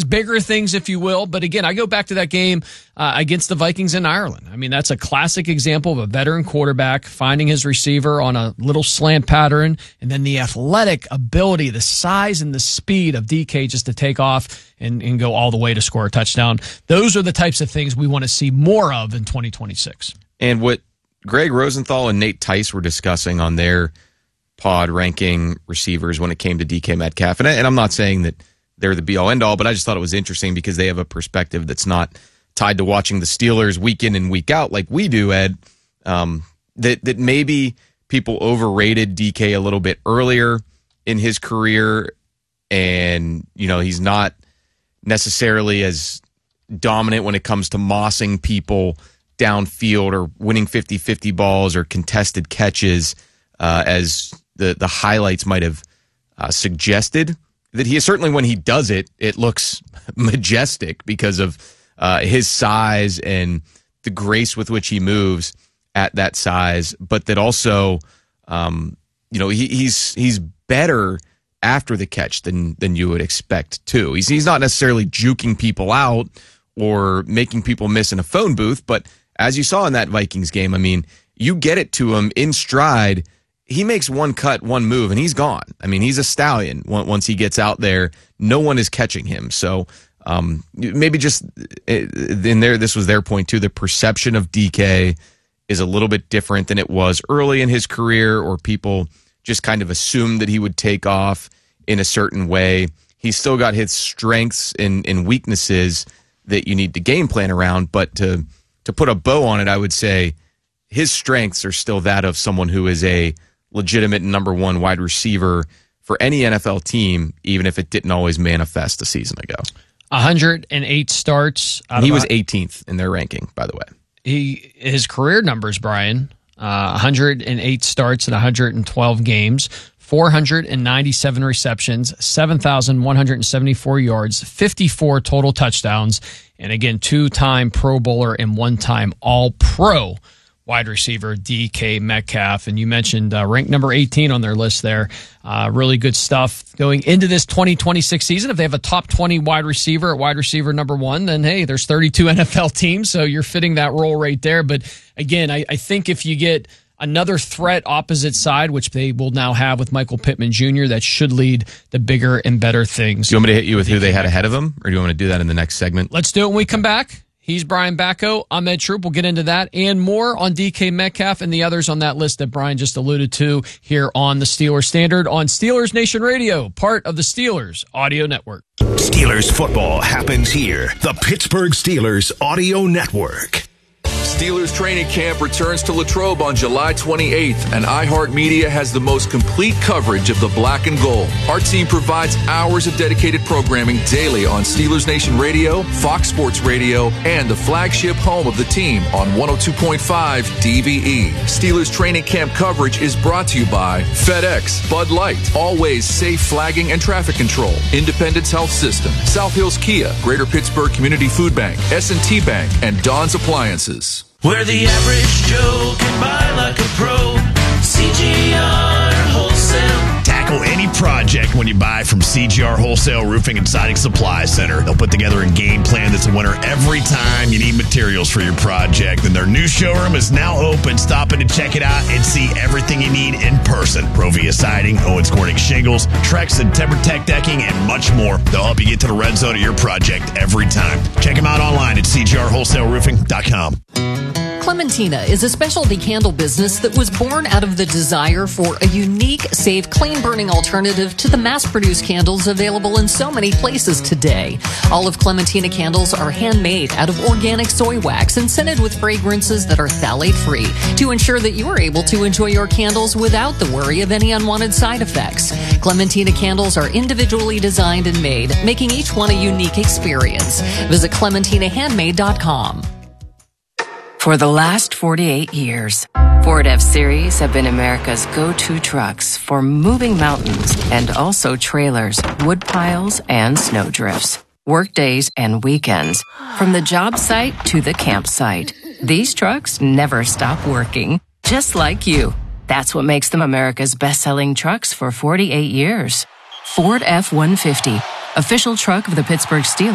think bigger things, if you will. But again, I go back to that game against the Vikings in Ireland. I mean, that's a classic example of a veteran quarterback finding his receiver on a little slant pattern, and then the athletic ability, the size and the speed of DK just to take off and go all the way to score a touchdown. Those are the types of things we want to see more of in 2026. And what Greg Rosenthal and Nate Tice were discussing on their pod ranking receivers when it came to DK Metcalf, and I'm not saying that they're the be-all, end-all, but I just thought it was interesting because they have a perspective that's not tied to watching the Steelers week in and week out like we do, Ed, that maybe people overrated DK a little bit earlier in his career, and he's not necessarily as dominant when it comes to mossing people downfield or winning 50-50 balls or contested catches as the highlights might have suggested. That he certainly, when he does it, it looks majestic because of his size and the grace with which he moves at that size. But that also, he's better after the catch than you would expect too. He's not necessarily juking people out or making people miss in a phone booth, but as you saw in that Vikings game, I mean, you get it to him in stride. He makes one cut, one move, and he's gone. I mean, he's a stallion. Once he gets out there, no one is catching him. So maybe just in there, this was their point too. The perception of DK is a little bit different than it was early in his career, or people just kind of assumed that he would take off in a certain way. He's still got his strengths and weaknesses that you need to game plan around, but to put a bow on it, I would say his strengths are still that of someone who is a legitimate number one wide receiver for any NFL team, even if it didn't always manifest a season ago. 108 starts. He was 18th in their ranking, by the way. His career numbers, Brian, 108 starts in 112 games, 497 receptions, 7,174 yards, 54 total touchdowns, and again, 2-time Pro Bowler and 1-time All-Pro wide receiver DK Metcalf. And you mentioned ranked number 18 on their list there. Really good stuff going into this 2026 season. If they have a top 20 wide receiver at wide receiver number 1, then hey, there's 32 NFL teams, so you're fitting that role right there. But again, I think if you get another threat opposite side, which they will now have with Michael Pittman Jr., that should lead to bigger and better things. Do you want me to hit you with who they had ahead of him, or do you want me to do that in the next segment? Let's do it when we come back. He's Brian Bacco. I'm Ed Troop. We'll get into that and more on DK Metcalf and the others on that list that Brian just alluded to here on the Steelers Standard on Steelers Nation Radio, part of the Steelers Audio Network. Steelers football happens here. The Pittsburgh Steelers Audio Network. Steelers training camp returns to Latrobe on July 28th, and iHeartMedia has the most complete coverage of the black and gold. Our team provides hours of dedicated programming daily on Steelers Nation Radio, Fox Sports Radio, and the flagship home of the team on 102.5 DVE. Steelers training camp coverage is brought to you by FedEx, Bud Light, Always Safe Flagging and Traffic Control, Independence Health System, South Hills Kia, Greater Pittsburgh Community Food Bank, S&T Bank, and Don's Appliances. Where the average Joe can buy like a pro. CGR Wholesale. Tackle any project when you buy from CGR Wholesale Roofing and Siding Supply Center. They'll put together a game plan that's a winner every time you need materials for your project. And their new showroom is now open. Stop in to check it out and see everything you need in person. Provia Siding, Owens Corning Shingles, Trex and TimberTech Decking, and much more. They'll help you get to the red zone of your project every time. Check them out online at CGRWholesaleRoofing.com. Clementina is a specialty candle business that was born out of the desire for a unique, safe, clean-burning alternative to the mass-produced candles available in so many places today. All of Clementina candles are handmade out of organic soy wax and scented with fragrances that are phthalate-free to ensure that you are able to enjoy your candles without the worry of any unwanted side effects. Clementina candles are individually designed and made, making each one a unique experience. Visit ClementinaHandmade.com. For the last 48 years, Ford F-Series have been America's go-to trucks for moving mountains and also trailers, wood piles, and snow drifts. Workdays and weekends, from the job site to the campsite. These trucks never stop working, just like you. That's what makes them America's best-selling trucks for 48 years. Ford F-150, official truck of the Pittsburgh Steelers.